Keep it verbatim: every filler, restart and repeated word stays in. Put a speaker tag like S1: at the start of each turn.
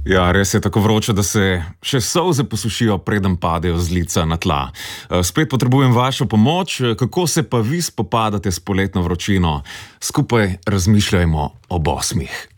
S1: Ja, res je tako vroče, da se še solze posušijo, preden padejo z lica na tla. Eh, Spet potrebujem vašo pomoč. Eh, Kako se pa vi spopadate s poletno vročino? Skupaj razmišljajmo ob osmih.